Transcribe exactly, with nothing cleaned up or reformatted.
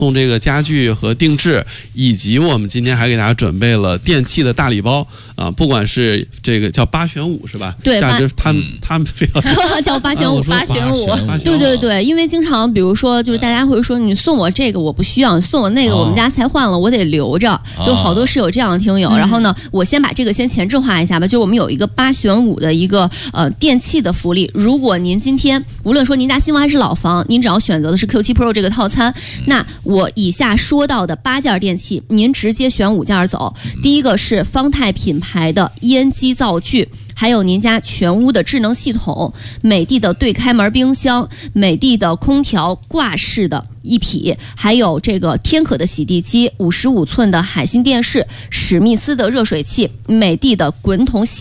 送这个家具和定制，以及我们今天还给大家准备了电器的大礼包啊，不管是这个叫八选五是吧？ 对， 价值他们他们非要叫八选五， 八选五， 对对对，因为经常比如说就是大家会说你送我这个我不需要，你送我那个我们家才换了，我得留着，就好多是有这样的听友。然后呢，我先把这个先前置化一下吧，就是我们有一个八选五的一个呃电器的福利，如果您今天无论说您家新房还是老房，您只要选择的是 Q 七 Pro 这个套餐，那我以下说到的八件电器，您直接选五件走。第一个是方太品牌的烟机灶具，还有您家全屋的智能系统，美的的对开门冰箱，美的的空调挂式的一匹，还有这个天可的洗地机，五十五寸的海信电视，史密斯的热水器，美的的滚筒洗